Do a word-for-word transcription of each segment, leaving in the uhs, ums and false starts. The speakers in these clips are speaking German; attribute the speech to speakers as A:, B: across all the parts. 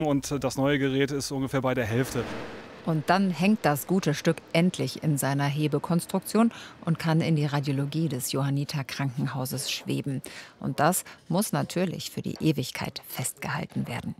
A: Und das neue Gerät ist ungefähr bei der Hälfte.
B: Und dann hängt das gute Stück endlich in seiner Hebekonstruktion und kann in die Radiologie des Johanniter Krankenhauses schweben. Und das muss natürlich für die Ewigkeit festgehalten werden.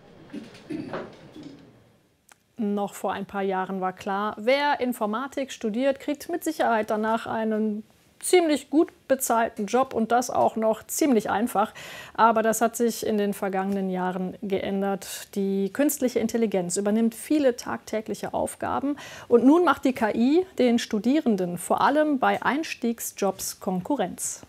C: Noch vor ein paar Jahren war klar, wer Informatik studiert, kriegt mit Sicherheit danach einen ziemlich gut bezahlten Job und das auch noch ziemlich einfach. Aber das hat sich in den vergangenen Jahren geändert. Die künstliche Intelligenz übernimmt viele tagtägliche Aufgaben und nun macht die K I den Studierenden vor allem bei Einstiegsjobs Konkurrenz.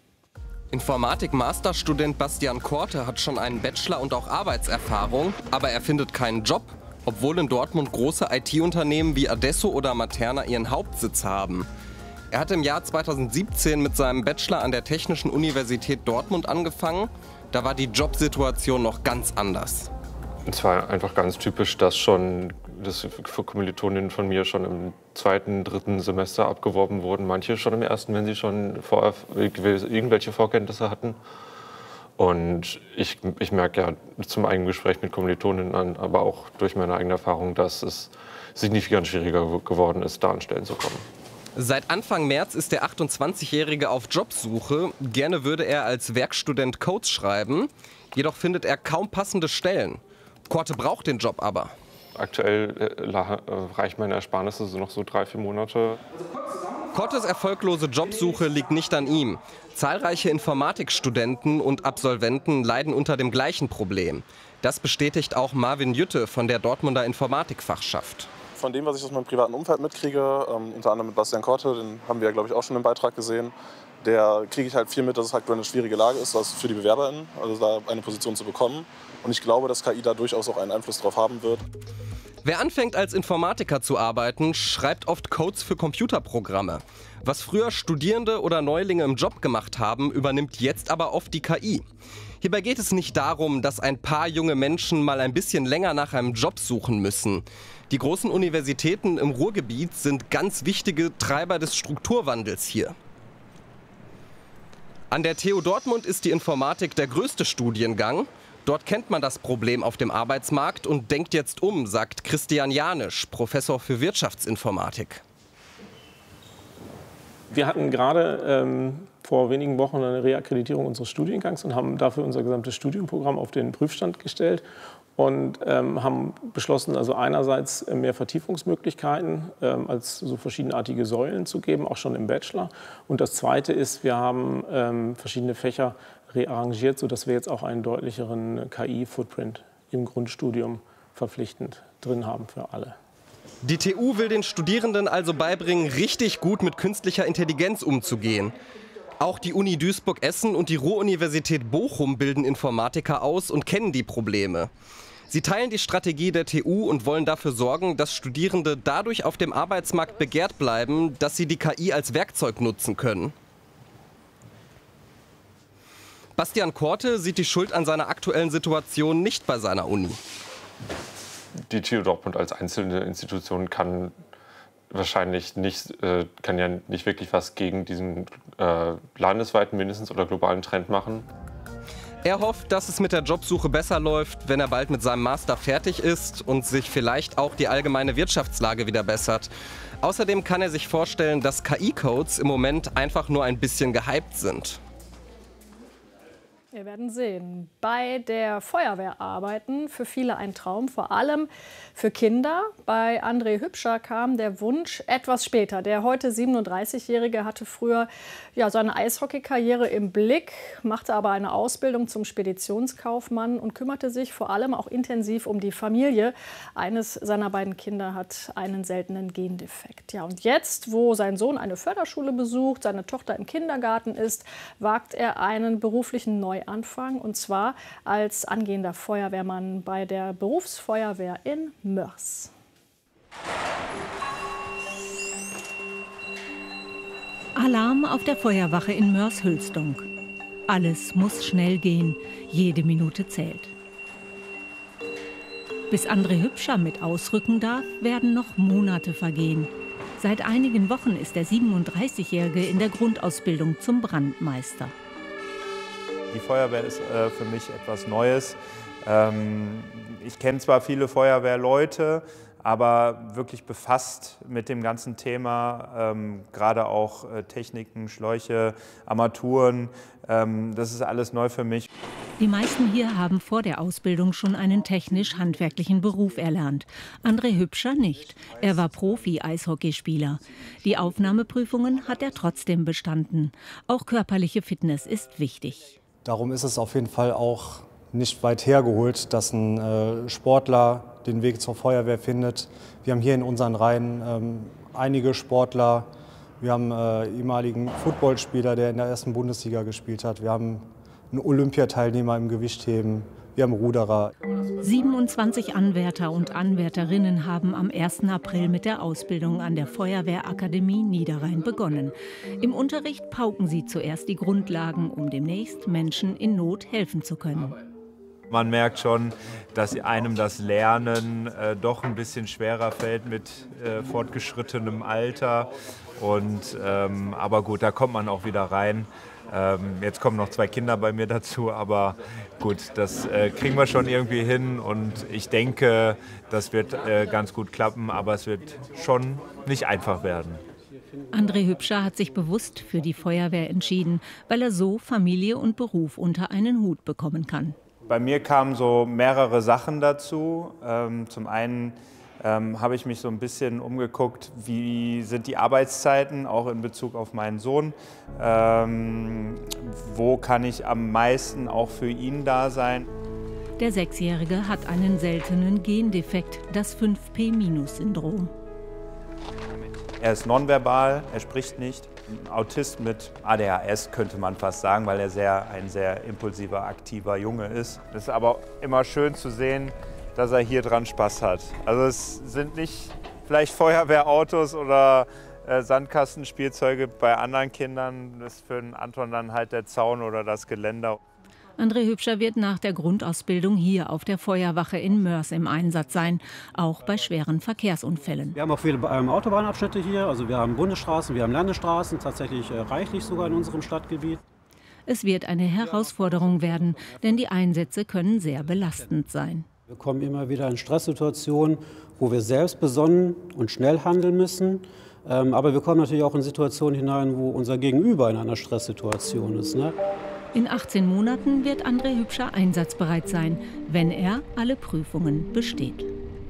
D: Informatik-Masterstudent Bastian Korte hat schon einen Bachelor und auch Arbeitserfahrung, aber er findet keinen Job, obwohl in Dortmund große I T-Unternehmen wie Adesso oder Materna ihren Hauptsitz haben. Er hat im Jahr zweitausendsiebzehn mit seinem Bachelor an der Technischen Universität Dortmund angefangen. Da war die Jobsituation noch ganz anders.
E: Es war einfach ganz typisch, dass schon das für Kommilitoninnen von mir schon im zweiten, dritten Semester abgeworben wurden. Manche schon im ersten, wenn sie schon vor, irgendwelche Vorkenntnisse hatten. Und ich, ich merke ja zum eigenen Gespräch mit Kommilitoninnen an, aber auch durch meine eigene Erfahrung, dass es signifikant schwieriger geworden ist, da an Stellen zu kommen.
D: Seit Anfang März ist der achtundzwanzigjährige auf Jobsuche. Gerne würde er als Werkstudent Codes schreiben, jedoch findet er kaum passende Stellen. Korte braucht den Job aber.
E: Aktuell äh, reicht meine Ersparnisse so noch so drei, vier Monate.
D: Kortes erfolglose Jobsuche liegt nicht an ihm. Zahlreiche Informatikstudenten und Absolventen leiden unter dem gleichen Problem. Das bestätigt auch Marvin Jütte von der Dortmunder Informatikfachschaft.
F: Von dem, was ich aus meinem privaten Umfeld mitkriege, ähm, unter anderem mit Bastian Korte, den haben wir, glaube ich, auch schon im Beitrag gesehen, der kriege ich halt viel mit, dass es aktuell eine schwierige Lage ist, also für die BewerberInnen, also da eine Position zu bekommen. Und ich glaube, dass K I da durchaus auch einen Einfluss drauf haben wird.
D: Wer anfängt als Informatiker zu arbeiten, schreibt oft Codes für Computerprogramme. Was früher Studierende oder Neulinge im Job gemacht haben, übernimmt jetzt aber oft die K I. Hierbei geht es nicht darum, dass ein paar junge Menschen mal ein bisschen länger nach einem Job suchen müssen. Die großen Universitäten im Ruhrgebiet sind ganz wichtige Treiber des Strukturwandels hier. An der T U Dortmund ist die Informatik der größte Studiengang. Dort kennt man das Problem auf dem Arbeitsmarkt und denkt jetzt um, sagt Christian Janisch, Professor für Wirtschaftsinformatik.
G: Wir hatten gerade ähm, vor wenigen Wochen eine Reakkreditierung unseres Studiengangs und haben dafür unser gesamtes Studienprogramm auf den Prüfstand gestellt und ähm, haben beschlossen, also einerseits mehr Vertiefungsmöglichkeiten ähm, als so verschiedenartige Säulen zu geben, auch schon im Bachelor. Und das Zweite ist, wir haben ähm, verschiedene Fächer rearrangiert, sodass wir jetzt auch einen deutlicheren K I-Footprint im Grundstudium verpflichtend drin haben für alle.
D: Die T U will den Studierenden also beibringen, richtig gut mit künstlicher Intelligenz umzugehen. Auch die Uni Duisburg-Essen und die Ruhr-Universität Bochum bilden Informatiker aus und kennen die Probleme. Sie teilen die Strategie der T U und wollen dafür sorgen, dass Studierende dadurch auf dem Arbeitsmarkt begehrt bleiben, dass sie die K I als Werkzeug nutzen können. Bastian Korte sieht die Schuld an seiner aktuellen Situation nicht bei seiner Uni.
E: Die T U Dortmund als einzelne Institution kann wahrscheinlich nicht, äh, kann ja nicht wirklich was gegen diesen äh, landesweiten mindestens oder globalen Trend machen.
D: Er hofft, dass es mit der Jobsuche besser läuft, wenn er bald mit seinem Master fertig ist und sich vielleicht auch die allgemeine Wirtschaftslage wieder bessert. Außerdem kann er sich vorstellen, dass K I-Codes im Moment einfach nur ein bisschen gehypt sind.
C: Wir werden sehen. Bei der Feuerwehr arbeiten, für viele ein Traum, vor allem für Kinder. Bei André Hübscher kam der Wunsch etwas später. Der heute siebenunddreißigjährige hatte früher ja, seine Eishockeykarriere im Blick, machte aber eine Ausbildung zum Speditionskaufmann und kümmerte sich vor allem auch intensiv um die Familie. Eines seiner beiden Kinder hat einen seltenen Gendefekt. Ja, und jetzt, wo sein Sohn eine Förderschule besucht, seine Tochter im Kindergarten ist, wagt er einen beruflichen Neuanfang. Anfang, und zwar als angehender Feuerwehrmann bei der Berufsfeuerwehr in Moers.
H: Alarm auf der Feuerwache in Moers-Hülsdonk. Alles muss schnell gehen, jede Minute zählt. Bis André Hübscher mit ausrücken darf, werden noch Monate vergehen. Seit einigen Wochen ist der siebenunddreißigjährige in der Grundausbildung zum Brandmeister.
I: Die Feuerwehr ist äh, für mich etwas Neues. Ähm, ich kenne zwar viele Feuerwehrleute, aber wirklich befasst mit dem ganzen Thema, ähm, gerade auch äh, Techniken, Schläuche, Armaturen, ähm, das ist alles neu für mich.
H: Die meisten hier haben vor der Ausbildung schon einen technisch-handwerklichen Beruf erlernt. André Hübscher nicht. Er war Profi-Eishockeyspieler. Die Aufnahmeprüfungen hat er trotzdem bestanden. Auch körperliche Fitness ist wichtig.
J: Darum ist es auf jeden Fall auch nicht weit hergeholt, dass ein äh, Sportler den Weg zur Feuerwehr findet. Wir haben hier in unseren Reihen ähm, einige Sportler. Wir haben einen äh, ehemaligen Footballspieler, der in der ersten Bundesliga gespielt hat. Wir haben einen Olympiateilnehmer im Gewichtheben. Wir haben Ruderer.
H: siebenundzwanzig Anwärter und Anwärterinnen haben am ersten April mit der Ausbildung an der Feuerwehrakademie Niederrhein begonnen. Im Unterricht pauken sie zuerst die Grundlagen, um demnächst Menschen in Not helfen zu können.
I: Man merkt schon, dass einem das Lernen äh, doch ein bisschen schwerer fällt mit äh, fortgeschrittenem Alter. Und, ähm, aber gut, da kommt man auch wieder rein. Ähm, jetzt kommen noch zwei Kinder bei mir dazu, aber gut, das äh, kriegen wir schon irgendwie hin. Und ich denke, das wird äh, ganz gut klappen, aber es wird schon nicht einfach werden.
H: André Hübscher hat sich bewusst für die Feuerwehr entschieden, weil er so Familie und Beruf unter einen Hut bekommen kann.
I: Bei mir kamen so mehrere Sachen dazu. Ähm, zum einen ähm, habe ich mich so ein bisschen umgeguckt, wie sind die Arbeitszeiten, auch in Bezug auf meinen Sohn. Ähm, wo kann ich am meisten auch für ihn da sein?
H: Der Sechsjährige hat einen seltenen Gendefekt, das fünf P Minus-Syndrom.
I: Er ist nonverbal, er spricht nicht. Ein Autist mit A D H S könnte man fast sagen, weil er sehr, ein sehr impulsiver, aktiver Junge ist. Es ist aber immer schön zu sehen, dass er hier dran Spaß hat. Also es sind nicht vielleicht Feuerwehrautos oder äh, Sandkastenspielzeuge bei anderen Kindern. Das ist für den Anton dann halt der Zaun oder das Geländer.
H: André Hübscher wird nach der Grundausbildung hier auf der Feuerwache in Moers im Einsatz sein, auch bei schweren Verkehrsunfällen.
K: Wir haben auch viele ähm, Autobahnabschnitte hier, also wir haben Bundesstraßen, wir haben Landesstraßen, tatsächlich äh, reichlich sogar in unserem Stadtgebiet.
H: Es wird eine Herausforderung werden, denn die Einsätze können sehr belastend sein.
K: Wir kommen immer wieder in Stresssituationen, wo wir selbst besonnen und schnell handeln müssen. Ähm, aber wir kommen natürlich auch in Situationen hinein, wo unser Gegenüber in einer Stresssituation ist, ne?
H: In achtzehn Monaten wird André Hübscher einsatzbereit sein, wenn er alle Prüfungen besteht.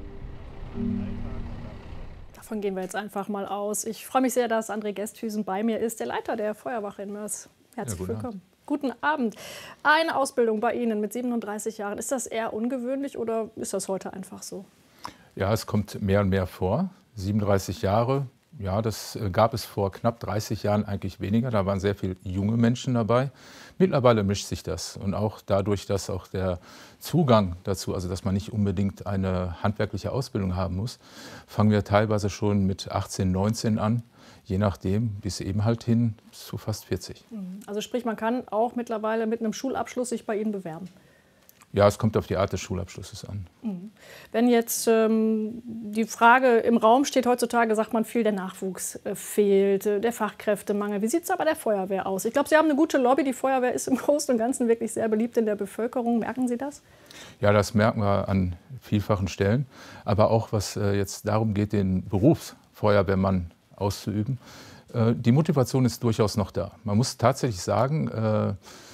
C: Davon gehen wir jetzt einfach mal aus. Ich freue mich sehr, dass André Gesthusen bei mir ist, der Leiter der Feuerwache in Moers. Herzlich ja, willkommen. Guten Abend. Eine Ausbildung bei Ihnen mit siebenunddreißig Jahren. Ist das eher ungewöhnlich oder ist das heute einfach so?
L: Ja, es kommt mehr und mehr vor. siebenunddreißig Jahre. Ja, das gab es vor knapp dreißig Jahren eigentlich weniger. Da waren sehr viele junge Menschen dabei. Mittlerweile mischt sich das. Und auch dadurch, dass auch der Zugang dazu, also dass man nicht unbedingt eine handwerkliche Ausbildung haben muss, fangen wir teilweise schon mit achtzehn, neunzehn an, je nachdem, bis eben halt hin zu fast vierzig.
C: Also sprich, man kann auch mittlerweile mit einem Schulabschluss sich bei Ihnen bewerben?
L: Ja, es kommt auf die Art des Schulabschlusses an.
C: Wenn jetzt ähm, die Frage im Raum steht, heutzutage sagt man viel, der Nachwuchs äh, fehlt, äh, der Fachkräftemangel. Wie sieht es aber der Feuerwehr aus? Ich glaube, Sie haben eine gute Lobby. Die Feuerwehr ist im Großen und Ganzen wirklich sehr beliebt in der Bevölkerung. Merken Sie das?
L: Ja, das merken wir an vielfachen Stellen. Aber auch, was äh, jetzt darum geht, den Beruf Feuerwehrmann auszuüben. Äh, die Motivation ist durchaus noch da. Man muss tatsächlich sagen, äh,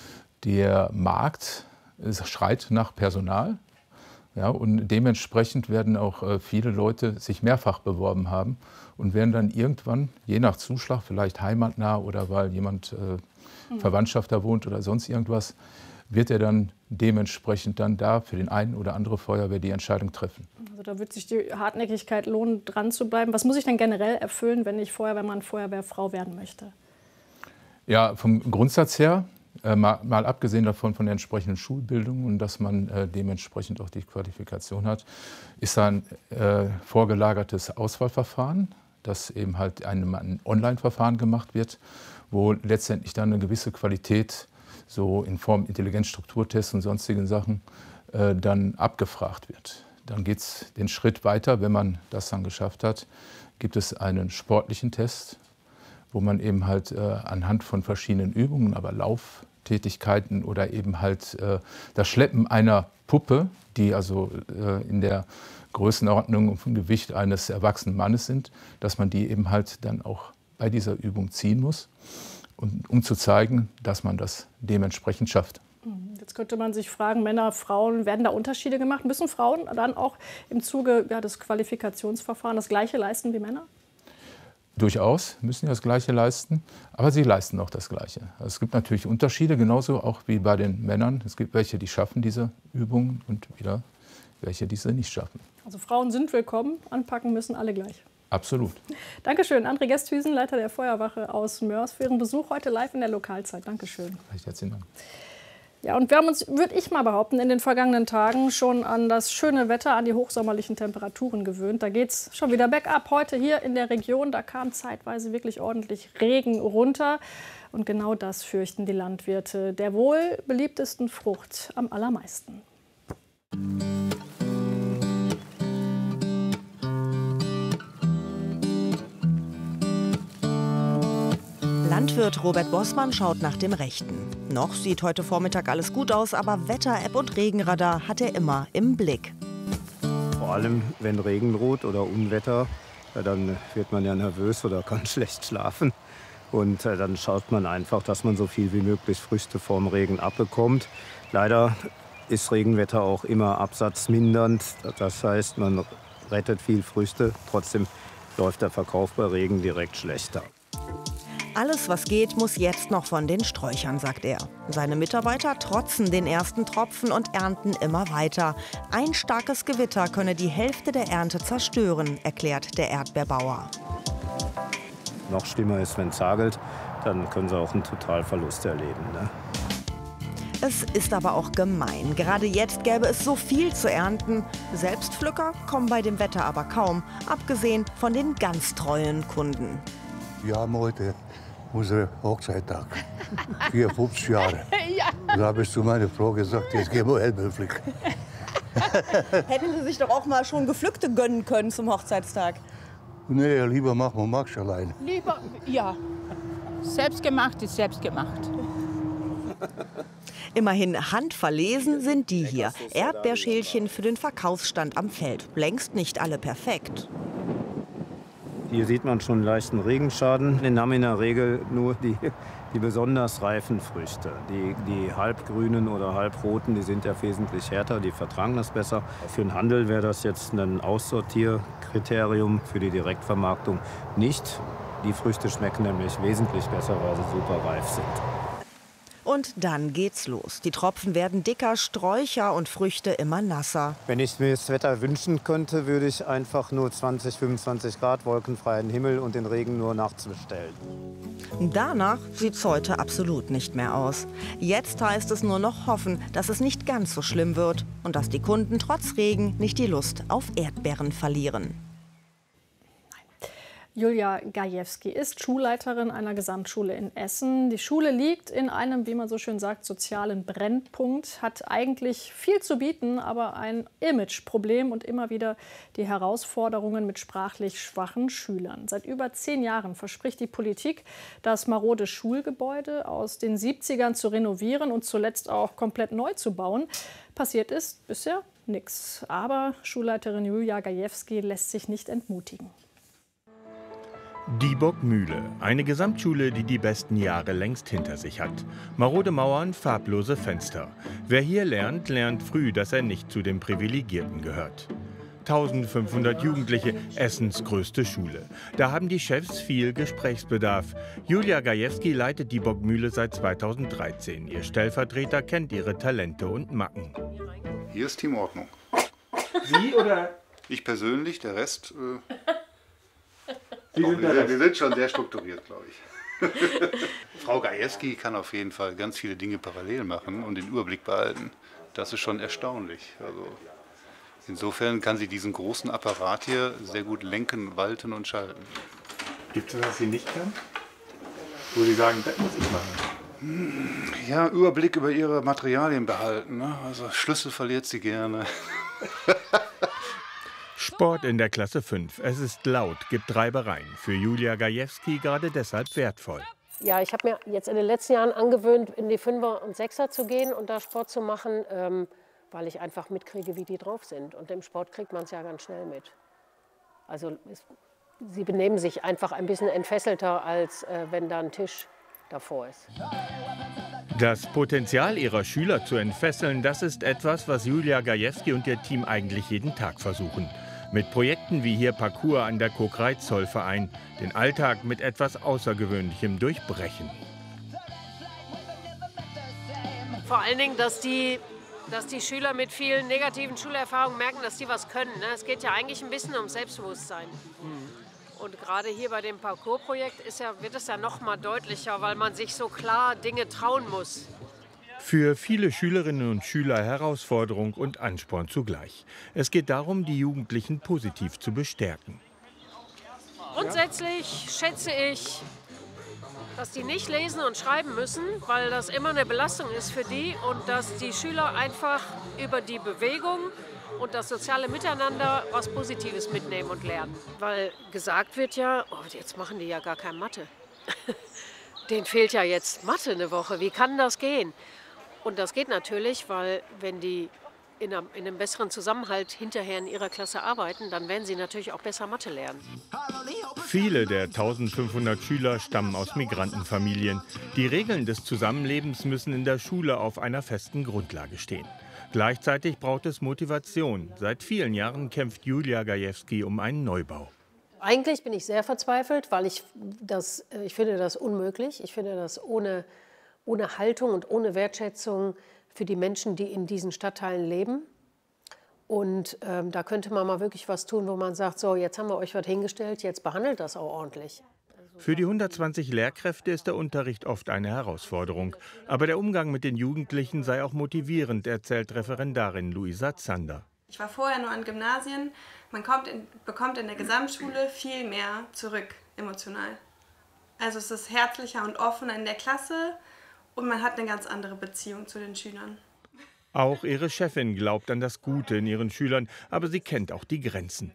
L: der Markt es schreit nach Personal, ja, und dementsprechend werden auch äh, viele Leute sich mehrfach beworben haben und werden dann irgendwann, je nach Zuschlag, vielleicht heimatnah oder weil jemand äh, mhm. Verwandtschaft da wohnt oder sonst irgendwas, wird er dann dementsprechend dann da für den einen oder andere Feuerwehr die Entscheidung treffen.
C: Also da wird sich die Hartnäckigkeit lohnen, dran zu bleiben. Was muss ich denn generell erfüllen, wenn ich Feuerwehrmann, Feuerwehrfrau werden möchte?
L: Ja, vom Grundsatz her, Äh, mal, mal abgesehen davon von der entsprechenden Schulbildung und dass man äh, dementsprechend auch die Qualifikation hat, ist da ein äh, vorgelagertes Auswahlverfahren, das eben halt ein, ein Online-Verfahren gemacht wird, wo letztendlich dann eine gewisse Qualität so in Form Intelligenzstrukturtests und sonstigen Sachen äh, dann abgefragt wird. Dann geht es den Schritt weiter, wenn man das dann geschafft hat, gibt es einen sportlichen Test, wo man eben halt äh, anhand von verschiedenen Übungen, aber Lauf, Tätigkeiten oder eben halt äh, das Schleppen einer Puppe, die also äh, in der Größenordnung und vom Gewicht eines erwachsenen Mannes sind, dass man die eben halt dann auch bei dieser Übung ziehen muss, und, um zu zeigen, dass man das dementsprechend schafft.
C: Jetzt könnte man sich fragen, Männer, Frauen, werden da Unterschiede gemacht? Müssen Frauen dann auch im Zuge ja, des Qualifikationsverfahrens das Gleiche leisten wie Männer?
L: Durchaus müssen sie das Gleiche leisten, aber sie leisten auch das Gleiche. Es gibt natürlich Unterschiede, genauso auch wie bei den Männern. Es gibt welche, die schaffen diese Übungen und wieder welche, die sie nicht schaffen.
C: Also Frauen sind willkommen, anpacken müssen alle gleich.
L: Absolut.
C: Dankeschön, André Gesthüsen, Leiter der Feuerwache aus Moers, für Ihren Besuch heute live in der Lokalzeit. Dankeschön.
L: Recht herzlichen Dank.
C: Ja, und wir haben uns, würde ich mal behaupten, in den vergangenen Tagen schon an das schöne Wetter, an die hochsommerlichen Temperaturen gewöhnt. Da geht es schon wieder bergab. Heute hier in der Region, da kam zeitweise wirklich ordentlich Regen runter. Und genau das fürchten die Landwirte der wohl beliebtesten Frucht am allermeisten.
M: Landwirt Robert Bossmann schaut nach dem Rechten. Noch sieht heute Vormittag alles gut aus, aber Wetter-App und Regenradar hat er immer im Blick.
N: Vor allem, wenn Regen droht oder Unwetter, dann wird man ja nervös oder kann schlecht schlafen. Und dann schaut man einfach, dass man so viel wie möglich Früchte vorm Regen abbekommt. Leider ist Regenwetter auch immer absatzmindernd. Das heißt, man rettet viel Früchte, trotzdem läuft der Verkauf bei Regen direkt schlechter.
M: Alles, was geht, muss jetzt noch von den Sträuchern, sagt er. Seine Mitarbeiter trotzen den ersten Tropfen und ernten immer weiter. Ein starkes Gewitter könne die Hälfte der Ernte zerstören, erklärt der Erdbeerbauer.
N: Noch schlimmer ist, wenn es hagelt, dann können sie auch einen Totalverlust erleben, ne?
M: Es ist aber auch gemein. Gerade jetzt gäbe es so viel zu ernten. Selbstpflücker kommen bei dem Wetter aber kaum, abgesehen von den ganz treuen Kunden.
O: Wir haben heute unseren Hochzeittag. vierundfünfzig Jahre.
P: Ja.
O: Da habe ich zu meiner Frau gesagt, jetzt gehen wir Erdbeeren pflücken.
P: Hätten Sie sich doch auch mal schon Gepflückte gönnen können zum Hochzeitstag.
O: Nee, lieber machen wir Max allein.
P: Lieber, ja. Selbstgemacht ist selbstgemacht.
M: Immerhin handverlesen sind die hier. Erdbeerschälchen für den Verkaufsstand am Feld. Längst nicht alle perfekt.
N: Hier sieht man schon einen leichten Regenschaden. Den haben in der Regel nur die, die besonders reifen Früchte. Die, die halbgrünen oder halbroten, die sind ja wesentlich härter, die vertragen das besser. Für den Handel wäre das jetzt ein Aussortierkriterium, für die Direktvermarktung nicht. Die Früchte schmecken nämlich wesentlich besser, weil sie super reif sind.
M: Und dann geht's los. Die Tropfen werden dicker, Sträucher und Früchte immer nasser.
N: Wenn ich mir das Wetter wünschen könnte, würde ich einfach nur zwanzig, fünfundzwanzig Grad, wolkenfreien Himmel und den Regen nur nachts bestellen.
M: Danach sieht's heute absolut nicht mehr aus. Jetzt heißt es nur noch hoffen, dass es nicht ganz so schlimm wird und dass die Kunden trotz Regen nicht die Lust auf Erdbeeren verlieren.
C: Julia Gajewski ist Schulleiterin einer Gesamtschule in Essen. Die Schule liegt in einem, wie man so schön sagt, sozialen Brennpunkt, hat eigentlich viel zu bieten, aber ein Imageproblem und immer wieder die Herausforderungen mit sprachlich schwachen Schülern. Seit über zehn Jahren verspricht die Politik, das marode Schulgebäude aus den siebzigern zu renovieren und zuletzt auch komplett neu zu bauen. Passiert ist bisher nichts. Aber Schulleiterin Julia Gajewski lässt sich nicht entmutigen.
Q: Die Burgmühle, eine Gesamtschule, die die besten Jahre längst hinter sich hat. Marode Mauern, farblose Fenster. Wer hier lernt, lernt früh, dass er nicht zu den Privilegierten gehört. eintausendfünfhundert Jugendliche, Essens größte Schule. Da haben die Chefs viel Gesprächsbedarf. Julia Gajewski leitet die Burgmühle seit zweitausenddreizehn. Ihr Stellvertreter kennt ihre Talente und Macken.
R: Hier ist Teamordnung.
Q: Sie oder?
R: Ich persönlich, der Rest... Äh
Q: Sie sind
R: wir, wir sind schon sehr strukturiert, glaube ich. Frau Gajewski kann auf jeden Fall ganz viele Dinge parallel machen und den Überblick behalten. Das ist schon erstaunlich. Also insofern kann sie diesen großen Apparat hier sehr gut lenken, walten und schalten.
Q: Gibt es, was sie nicht kann? Wo Sie sagen, das muss ich machen?
R: Ja, Überblick über ihre Materialien behalten. Ne? Also Schlüssel verliert sie gerne.
Q: Sport in der Klasse fünf. Es ist laut, gibt Reibereien. Für Julia Gajewski gerade deshalb wertvoll.
S: Ja, ich habe mir jetzt in den letzten Jahren angewöhnt, in die Fünfer und Sechser zu gehen und da Sport zu machen, ähm, weil ich einfach mitkriege, wie die drauf sind. Und im Sport kriegt man es ja ganz schnell mit. Also es, sie benehmen sich einfach ein bisschen entfesselter, als äh, wenn da ein Tisch davor ist.
Q: Das Potenzial ihrer Schüler zu entfesseln, das ist etwas, was Julia Gajewski und ihr Team eigentlich jeden Tag versuchen. Mit Projekten wie hier Parcours an der Kokreitz-Zollverein, den Alltag mit etwas Außergewöhnlichem durchbrechen.
S: Vor allen Dingen, dass die, dass die Schüler mit vielen negativen Schulerfahrungen merken, dass die was können. Ne? Es geht ja eigentlich ein bisschen um Selbstbewusstsein. Und gerade hier bei dem Parcours-Projekt ist ja, wird es ja noch mal deutlicher, weil man sich so klar Dinge trauen muss.
Q: Für viele Schülerinnen und Schüler Herausforderung und Ansporn zugleich. Es geht darum, die Jugendlichen positiv zu bestärken.
S: Grundsätzlich schätze ich, dass die nicht lesen und schreiben müssen, weil das immer eine Belastung ist für die und dass die Schüler einfach über die Bewegung und das soziale Miteinander was Positives mitnehmen und lernen. Weil gesagt wird ja, oh, jetzt machen die ja gar keine Mathe. Denen fehlt ja jetzt Mathe eine Woche. Wie kann das gehen? Und das geht natürlich, weil wenn die in einem, in einem besseren Zusammenhalt hinterher in ihrer Klasse arbeiten, dann werden sie natürlich auch besser Mathe lernen.
Q: Viele der eintausendfünfhundert Schüler stammen aus Migrantenfamilien. Die Regeln des Zusammenlebens müssen in der Schule auf einer festen Grundlage stehen. Gleichzeitig braucht es Motivation. Seit vielen Jahren kämpft Julia Gajewski um einen Neubau.
S: Eigentlich bin ich sehr verzweifelt, weil ich, das, ich finde das unmöglich. Ich finde das ohne, ohne Haltung und ohne Wertschätzung für die Menschen, die in diesen Stadtteilen leben. Und ähm, da könnte man mal wirklich was tun, wo man sagt, so, jetzt haben wir euch was hingestellt, jetzt behandelt das auch ordentlich.
Q: Für die hundertzwanzig Lehrkräfte ist der Unterricht oft eine Herausforderung. Aber der Umgang mit den Jugendlichen sei auch motivierend, erzählt Referendarin Luisa Zander.
T: Ich war vorher nur an Gymnasien. Man kommt in, bekommt in der Gesamtschule viel mehr zurück, emotional. Also es ist herzlicher und offener in der Klasse und man hat eine ganz andere Beziehung zu den Schülern.
Q: Auch ihre Chefin glaubt an das Gute in ihren Schülern, aber sie kennt auch die Grenzen.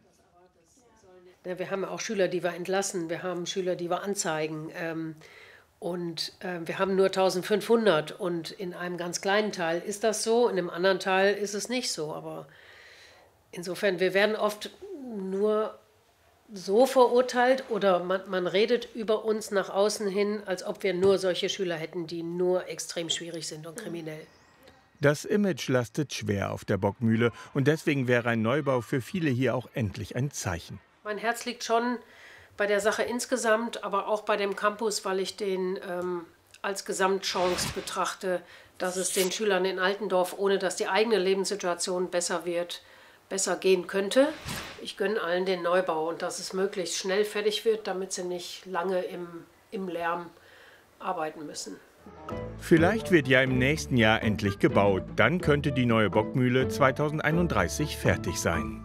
S: Wir haben auch Schüler, die wir entlassen, wir haben Schüler, die wir anzeigen. Ähm, und äh, wir haben nur eintausendfünfhundert und in einem ganz kleinen Teil ist das so, in einem anderen Teil ist es nicht so. Aber insofern, wir werden oft nur so verurteilt oder man, man redet über uns nach außen hin, als ob wir nur solche Schüler hätten, die nur extrem schwierig sind und kriminell.
Q: Das Image lastet schwer auf der Bockmühle und deswegen wäre ein Neubau für viele hier auch endlich ein Zeichen.
S: Mein Herz liegt schon bei der Sache insgesamt, aber auch bei dem Campus, weil ich den ähm, als Gesamtchance betrachte, dass es den Schülern in Altendorf, ohne dass die eigene Lebenssituation besser wird, besser gehen könnte. Ich gönne allen den Neubau und dass es möglichst schnell fertig wird, damit sie nicht lange im, im Lärm arbeiten müssen.
Q: Vielleicht wird ja im nächsten Jahr endlich gebaut. Dann könnte die neue Bockmühle zweitausendeinunddreißig fertig sein.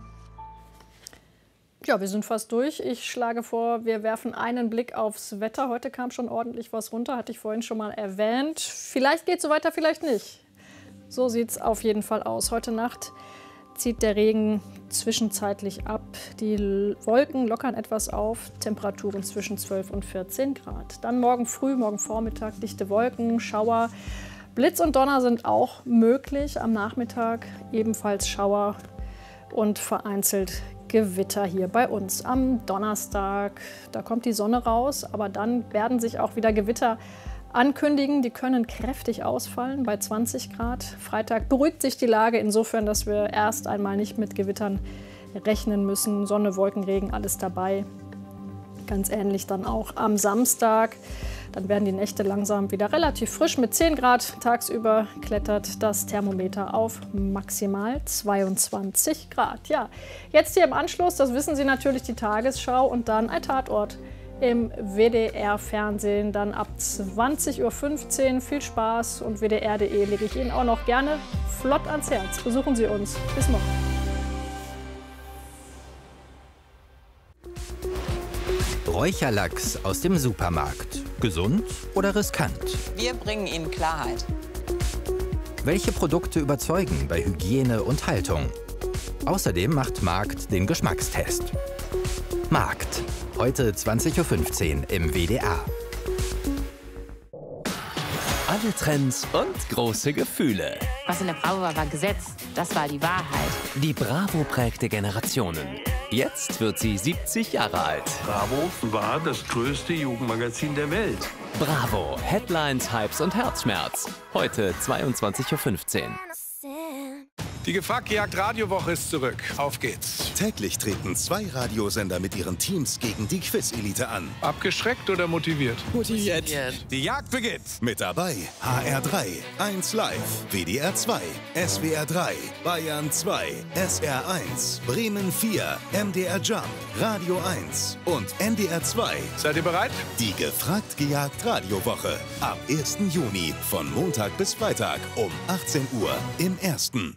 C: Ja, wir sind fast durch. Ich schlage vor, wir werfen einen Blick aufs Wetter. Heute kam schon ordentlich was runter, hatte ich vorhin schon mal erwähnt. Vielleicht geht es so weiter, vielleicht nicht. So sieht es auf jeden Fall aus. Heute Nacht zieht der Regen zwischenzeitlich ab. Die Wolken lockern etwas auf, Temperaturen zwischen zwölf und vierzehn Grad. Dann morgen früh, morgen Vormittag dichte Wolken, Schauer. Blitz und Donner sind auch möglich. Am Nachmittag ebenfalls Schauer und vereinzelt Gewitter hier bei uns. Am Donnerstag, da kommt die Sonne raus, aber dann werden sich auch wieder Gewitter ankündigen. Die können kräftig ausfallen bei zwanzig Grad. Freitag beruhigt sich die Lage insofern, dass wir erst einmal nicht mit Gewittern rechnen müssen. Sonne, Wolken, Regen, alles dabei. Ganz ähnlich dann auch am Samstag. Dann werden die Nächte langsam wieder relativ frisch mit zehn Grad. Tagsüber klettert das Thermometer auf maximal zweiundzwanzig Grad. Ja, jetzt hier im Anschluss, das wissen Sie natürlich, die Tagesschau und dann ein Tatort im W D R-Fernsehen. Dann ab zwanzig Uhr fünfzehn. Viel Spaß und W D R punkt de lege ich Ihnen auch noch gerne flott ans Herz. Besuchen Sie uns. Bis morgen.
U: Räucherlachs aus dem Supermarkt. Gesund oder riskant?
V: Wir bringen Ihnen Klarheit.
U: Welche Produkte überzeugen bei Hygiene und Haltung? Außerdem macht Markt den Geschmackstest. Markt. Heute zwanzig Uhr fünfzehn im W D R.
A: Neue Trends und große Gefühle.
B: Was in der Bravo war, war Gesetz. Das war die Wahrheit.
A: Die Bravo prägte Generationen. Jetzt wird sie siebzig Jahre alt.
W: Bravo war das größte Jugendmagazin der Welt.
A: Bravo. Headlines, Hypes und Herzschmerz. Heute zweiundzwanzig Uhr fünfzehn.
X: Die Gefragt-Gejagt Radiowoche ist zurück. Auf geht's.
Y: Täglich treten zwei Radiosender mit ihren Teams gegen die Quiz-Elite an.
X: Abgeschreckt oder motiviert?
Y: Motiviert.
X: Die Jagd beginnt.
Y: Mit dabei H R drei, eins Live, W D R zwei, S W R drei, Bayern zwei, S R eins, Bremen vier, M D R Jump, Radio eins und N D R zwei.
X: Seid ihr bereit?
Y: Die Gefragt-Gejagt Radiowoche. Ab ersten Juni von Montag bis Freitag um achtzehn Uhr im Ersten.